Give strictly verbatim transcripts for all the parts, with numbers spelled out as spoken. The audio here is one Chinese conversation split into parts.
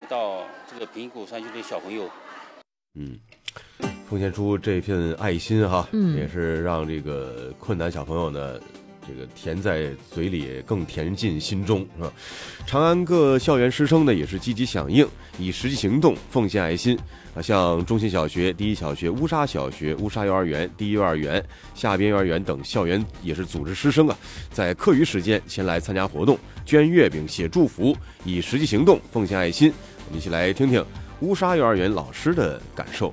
到这个贫苦山区的小朋友。 嗯，奉献出这份爱心哈，嗯，也是让这个困难小朋友呢，这个甜在嘴里更甜进心中，是吧？长安各校园师生呢也是积极响应，以实际行动奉献爱心啊，像中心小学、第一小学、乌沙小学、乌沙幼儿园、第一幼儿园、下边幼儿园等校园也是组织师生啊，在课余时间前来参加活动，捐月饼、写祝福，以实际行动奉献爱心。我们一起来听听乌沙幼儿园老师的感受。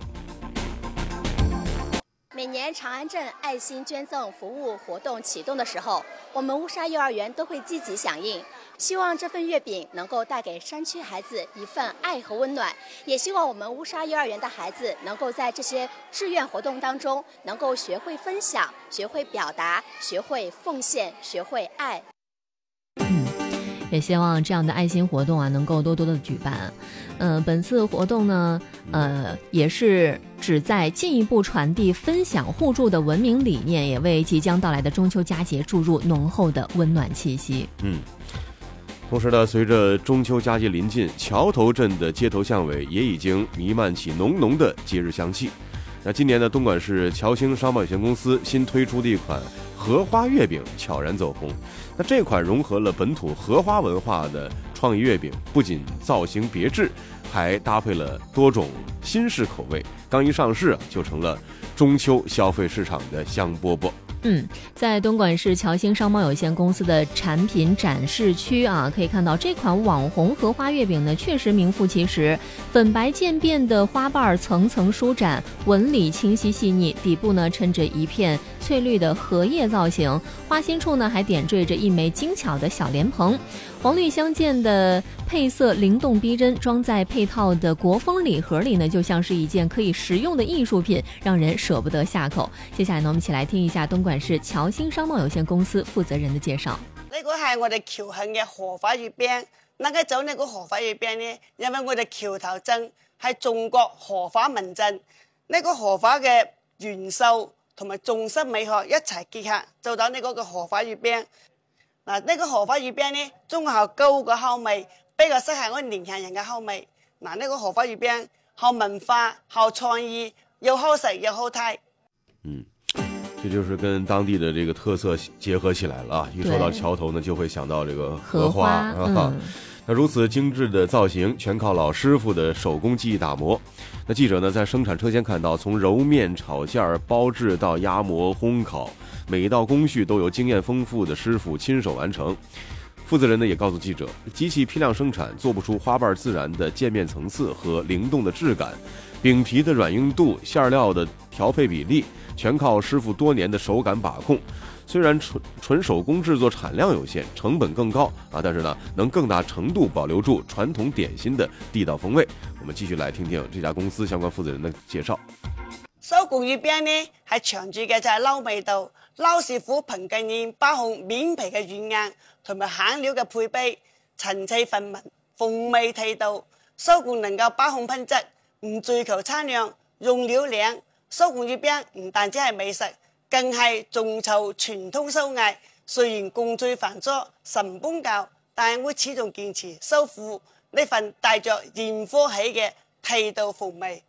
每年长安镇爱心捐赠服务活动启动的时候，我们乌沙幼儿园都会积极响应，希望这份月饼能够带给山区孩子一份爱和温暖，也希望我们乌沙幼儿园的孩子能够在这些志愿活动当中能够学会分享，学会表达，学会奉献，学会爱。 也希望这样的爱心活动啊能够多多的举办。呃，本次活动呢，呃，也是旨在进一步传递分享互助的文明理念，也为即将到来的中秋佳节注入浓厚的温暖气息。 嗯，同时呢，随着中秋佳节临近，桥头镇的街头巷尾也已经弥漫起浓浓的节日香气。那今年呢，东莞市侨兴商贸有限公司新推出的一款荷花月饼悄然走红。那这款融合了本土荷花文化的创意月饼，不仅造型别致，还搭配了多种新式口味，刚一上市就成了中秋消费市场的香饽饽。 嗯，在东莞市侨兴商贸有限公司的产品展示区啊，可以看到这款网红荷花月饼呢，确实名副其实。粉白渐变的花瓣层层舒展，纹理清晰细腻，底部呢衬着一片翠绿的荷叶造型，花心处呢还点缀着一枚精巧的小莲蓬。黄绿相间的配色灵动逼真，装在配套的国风礼盒里呢，就像是一件可以食用的艺术品，让人舍不得下口。接下来呢，我们一起来听一下东莞市侨兴商贸有限公司负責人的介紹。 呢個係我哋僑慶嘅荷花月餅。那個走呢個荷花月餅呢，因為我哋橋頭鎮係中國荷花名鎮，呢個荷花嘅元素同埋重色美學一齊結合，做到呢個嘅荷花月餅。嗱，呢個荷花月餅呢，中校高嘅口味，比較適合我哋年輕人嘅口味。嗱，呢個荷花月餅好文化、好創意，又好食又好睇。 嗯。这就是跟当地的这个特色结合起来了啊！一说到桥头呢，就会想到这个荷花啊。嗯、那如此精致的造型，全靠老师傅的手工技艺打磨。那记者呢，在生产车间看到，从揉面、炒馅、包制到压模、烘烤，每一道工序都由经验丰富的师傅亲手完成。负责人呢也告诉记者，机器批量生产做不出花瓣自然的渐面层次和灵动的质感，饼皮的软硬度、馅料的调配比例，全靠师傅多年的手感把控。虽然纯纯手工制作产量有限，成本更高啊，但是呢，能更大程度保留住传统點心的地道風味。我們繼續來聽聽這家公司相關負責人的介紹。 手工月餅呢，係長住嘅就係撈味道，撈師傅憑經驗把控面皮嘅軟硬同埋餡料嘅配備，層次分明，風味地道。手工能夠把控品質，唔追求產量，用料靚。手工月餅唔單止係美食，更係中秋傳統手藝。雖然工序繁瑣、成本高，但係我始終堅持守護呢份帶着煙火氣嘅地道風味。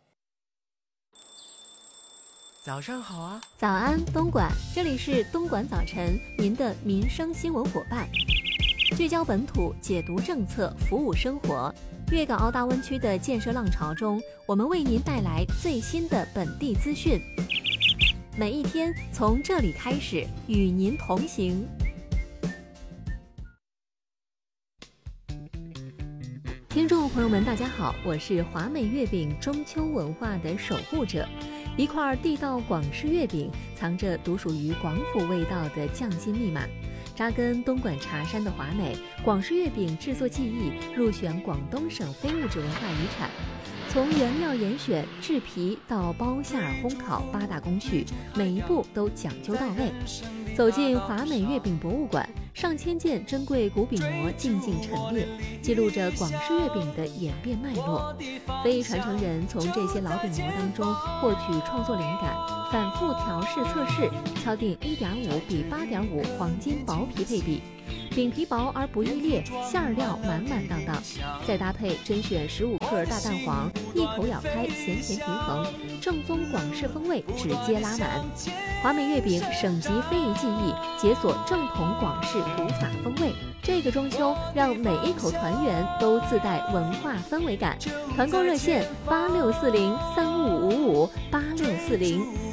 早上好啊！ 早安，东莞，这里是东莞早晨，您的民生新闻伙伴，聚焦本土，解读政策，服务生活。粤港澳大湾区的建设浪潮中，我们为您带来最新的本地资讯。每一天从这里开始，与您同行。听众朋友们，大家好，我是华美月饼中秋文化的守护者。一块地道广式月饼，藏着独属于广府味道的匠心密码。扎根东莞茶山的华美广式月饼制作技艺入选广东省非物质文化遗产。从原料严选、制皮到包馅烘烤八大工序，每一步都讲究到位。走进华美月饼博物馆，上千件珍贵古饼模静静陈列，记录着广式月饼的演变脉络。非传承人从这些老饼模当中获取创作灵感，反复调试测试，敲定 一点五 比 八点五 黄金薄皮配比， 饼皮薄而不易裂，馅儿料满满当当，再搭配甄选十五克大蛋黄，一口咬开，咸甜平衡，正宗广式风味直接拉满。华美月饼省级非遗技艺，解锁正统广式古法风味。这个中秋，让每一口团圆都自带文化氛围感。团购热线八六四零三五五五八六四零。